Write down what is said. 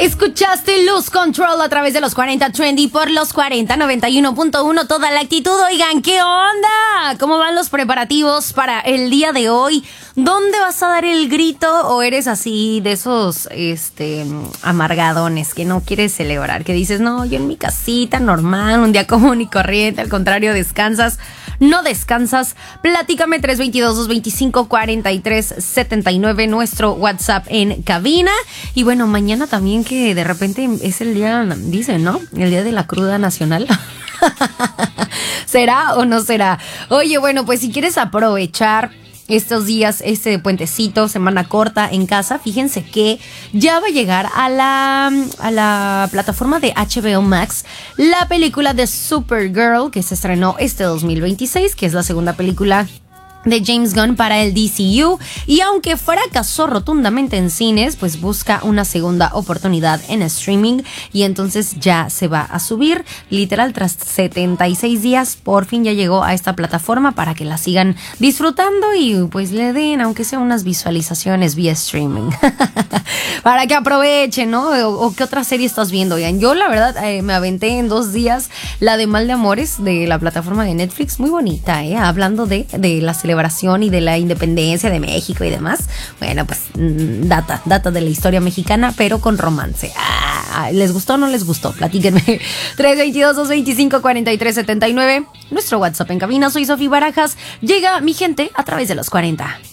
Escuchaste Lose Control a través de los 40 Trendy por los 40 91.1, toda la actitud. Oigan, ¿qué onda? ¿Cómo van los preparativos para el día de hoy? ¿Dónde vas a dar el grito? ¿O eres así de esos amargadones que no quieres celebrar? Que dices, no, yo en mi casita normal, un día común y corriente. Al contrario, descansas. No descansas. Platícame 322-225-4379, nuestro WhatsApp en cabina. Y bueno, mañana también, que de repente es el día, dicen, ¿no? El día de la cruda nacional. ¿Será o no será? Oye, bueno, pues si quieres aprovechar estos días, este puentecito, semana corta en casa, fíjense que ya va a llegar a la plataforma de HBO Max la película de Supergirl, que se estrenó este 2026, que es la segunda película de James Gunn para el DCU, y aunque fracasó rotundamente en cines, pues busca una segunda oportunidad en streaming, y entonces ya se va a subir, literal, tras 76 días, por fin ya llegó a esta plataforma para que la sigan disfrutando y pues le den, aunque sea unas visualizaciones vía streaming, para que aprovechen, ¿no? O qué otra serie estás viendo, Ian. Yo la verdad me aventé en 2 días la de Mal de Amores de la plataforma de Netflix, muy bonita, hablando de la celebración y de la independencia de México y demás. Bueno, pues data de la historia mexicana, pero con romance. ¿Les gustó o no les gustó? Platíquenme. 322-225-4379, nuestro WhatsApp en cabina. Soy Sofía Barajas. Llega mi gente a través de los 40.